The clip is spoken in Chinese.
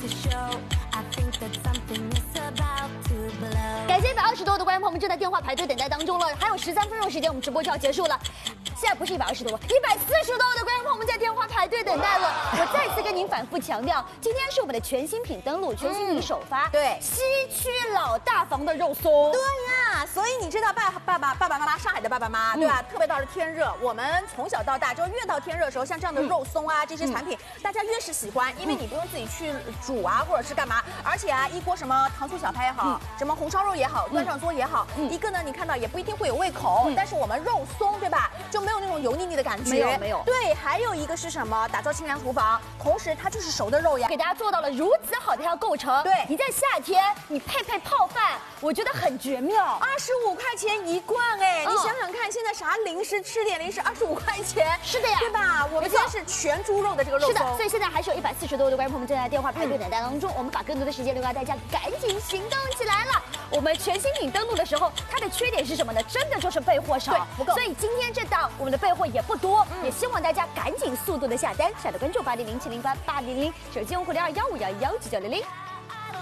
感谢120多的观众朋友们正在电话排队等待当中了，还有13分钟时间，我们直播就要结束了。现在不是120多，140多的观众朋友们在电话排队等待了。我再次跟您反复强调，今天是我们的全新品登陆，全新品首发， 对， 西区老大房的肉松。 对呀，所以你知道爸爸妈妈，上海的爸爸妈妈，对吧？特别到了天热，我们从小到大，就越到天热的时候，像这样的肉松啊这些产品，大家越是喜欢，因为你不用自己去煮啊，或者是干嘛，而且啊，一锅什么糖醋小排也好，什么红烧肉也好，端上桌也好，一个呢，你看到也不一定会有胃口，但是我们肉松，对吧？就没有那种油腻腻的感觉， 没有。 对，还有一个是什么？打造清凉厨房，同时它就是熟的肉呀， 给大家做到了如此好的一套构成。 对， 你在夏天你配泡饭，我觉得很绝妙。 25块钱一罐哎，你想想看，现在啥零食吃点零食25块钱， 是的呀， 对吧？我们现在是全猪肉的这个肉松， 是的，所以现在还是有140多的观众朋友们正在电话排队等待当中，我们把更多的时间留给大家，赶紧行动起来了。我们全新品登陆的时候，它的缺点是什么呢？真的就是备货少， 不够。 所以今天这档我们的备货也不多，也希望大家赶紧速度的下单，下的关注8007800，手机用户0215119900。